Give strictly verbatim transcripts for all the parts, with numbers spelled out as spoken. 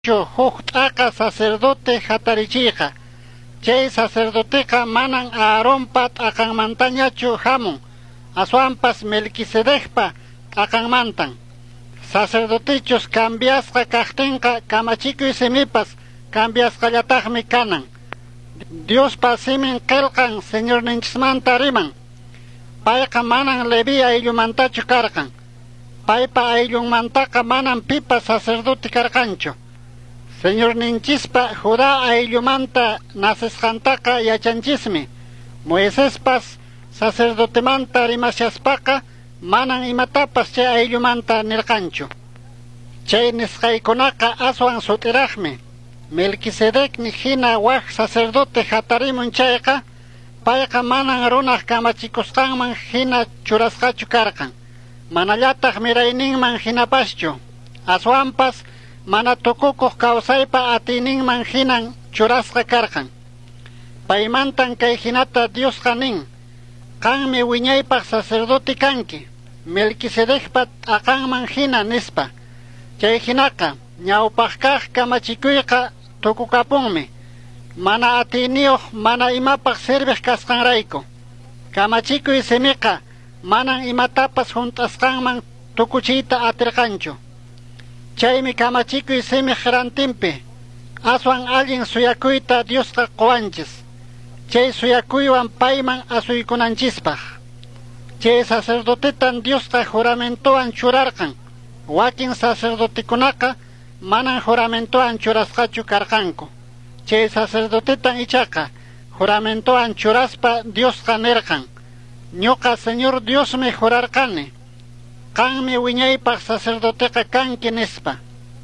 huk t'aqa sacerdote hatarichiyqa. Chay sacerdoteqa manan Aaronpa t'aqanmantañachu hamun, aswanpas Melquisedecpa t'aqanmantan. Sacerdotechos cambiasqa kaqtinqa kamachikuy simipas cambiasqallataqmi kanan. Diospa simin qillqan Señorninchismanta riman. Payqa manan Levi ayllumantachu karqan. Paypa ayllunmantaqa manan pipa sacerdote karqanchu. Señorninchispa Judá ayllumanta nasisqantaqa yachanchismi. Moisespas sacerdotemanta rimashaspaqa manan imatapas chay ayllumanta nirqanchu. Chay nisqaykunaqa aswan sutiraqmi. Melquisedecni hina waq sacerdote hatarimun chayqa, payqa manan runaq kamachikusqanman hina churasqachu karqan. Manallataq mirayninman hinapaschu. Aswanpas mana tukukuq kawsaypa atiyninman hinan churasqa karqan. Paymantan kay hinata Diosqa nin: qanmi wiñaypaq sacerdote kanki, Melquisedecpa t'aqanman hina nispa. Chay hinaqa ñawpaq kaq kamachikuyqa tukukapunmi, mana atiyniyuq mana imapaq sirviq kasqanrayku. Kamachikuy simiqa manan imatapas hunt'asqanman tukuchiyta atirqanchu. Chaymi kamachikuy simiq rantinpi aswan allin suyakuyta Diosqa quwanchis, chay suyakuywan payman asuykunanchispaq. Chay sacerdotetan Diosqa juramentuwan churarqan. Wakin sacerdotekunaqa manan juramentuwan churasqachu karqanku. Chay sacerdotetan ichaqa juramentuwan churaspa Diosqa nirqan: ñuqa Señor Diosmi jurarqani, qanmi wiñaypaq sacerdoteqa kanki nispa.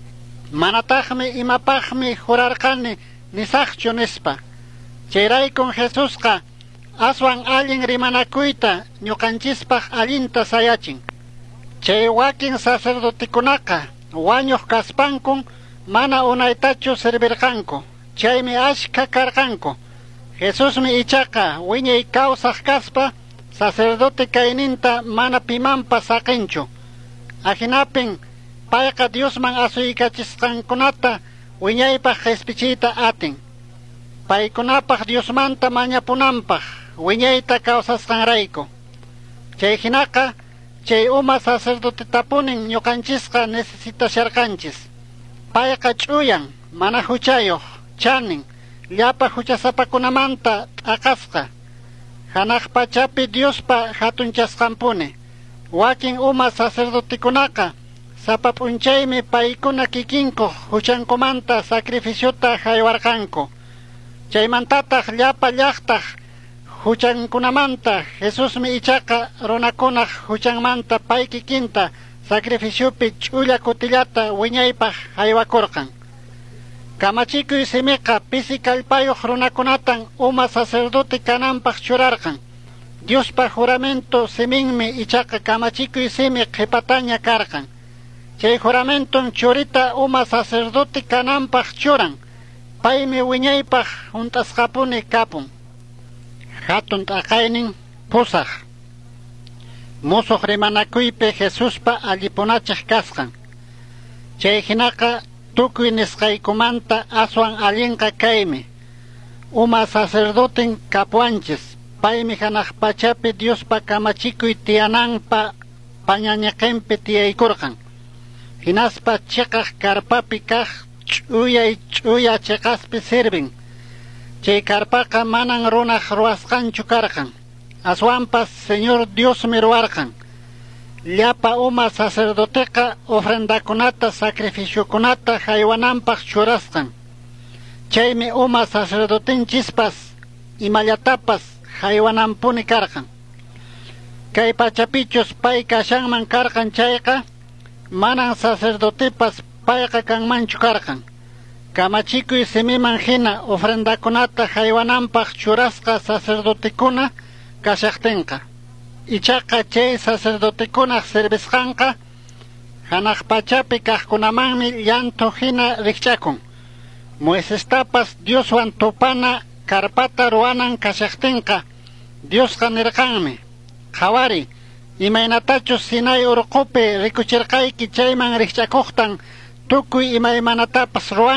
Manataqmi imapaqmi jurarqani nisaqchu nispa. Chayraykun Jesusqa aswan allin rimanakuyta ñuqanchispaq allinta sayachin. Chay wakin sacerdotekunaqa wañuq kaspankun mana unaytachu servirqanku. Chaymi ashka karqanku. Jesusmi ichaqa wiñay kawsaq kaspa sacerdote kayninta mana pimanpa saqinchu. Ajinapin payqa Diosman asuykachisqankunata wiñaypaq qhispichiyta atin. Paykunapaq Diosmanta mañapunanpaq wiñayta kawsasqanrayku. Chay hinaqa chay uma sacerdotetapunin ñuqanchisqa necesitasharqanchis. Payqa ch'uyan, mana huchayuq, chanin, llapa huchasapakunamanta t'aqasqa. Hanaq pachapi Diospa hatunchasqanpuni. Wakin uma sacerdotekunaqa sapap'unchaymi paykuna kikinkuq huchankumanta sacrificiota haywarqanku. Chaymantataq llapa llaqtaq huchankunamanta Jesusmi ichaqa runakunaq huchanmanta pay kikinta sacrificiopi ch'ulla kutillata wiñaypaq haywakurqan. Kamachikuy simiqa pisi kallpayuq runakunatan uma sacerdote kananpaq churarqan. Diospa juramento siminmi ichaqa kamachikuy simi qhipataña karqan. Chay juramenton churita uma sacerdote kananpaq churan. Paymi wiñaypaq hunt'asqapuni kapun. Hatun t'aqaynin pusaq. Musuq rimanakuypi Jesuspa allipunachiq kasqan. Chay hinaqa tukuy nisqaykumanta aswan allinqa kaymi: uma sacerdoten kapuanchis. Paymi hanaq pachapi Diospa kamachikuy tiyananpa pañañiqinpi tiyaykurqan. Hinaspa chiqaq karpapi kaq ch'uyay ch'uya chiqaspi sirvin. Chay karpaqa manan runaq ruwasqanchu karqan. Aswanpas Señor Diosmi ruwarqan. Llapa uma sacerdoteqa ofrendakunata sacrificiokunata haywananpaq churasqan. Chaymi uma sacerdotenchispas imallatapas haywananpuni karqan. Kay pachapichus pay kashanman karqan chayqa manan sacerdotepas payqa kanmanchu karqan. Kamachikuy simiman hina ofrendakunata haywananpaq churasqa sacerdotekuna kashaqtinqa. Ichaqa chay sacerdotekunaq servisqanqa hanaq pachapi kaqkunamanmi llantu hina rikchakun. Moisestapas Dioswan tupana karpata ruwanan kashaqtinqa Diosqa nirqanmi: qhawari, imaynatachus Sinai urqupi rikuchirqayki chayman rikchakuqtan tukuy imay manatapas ruwan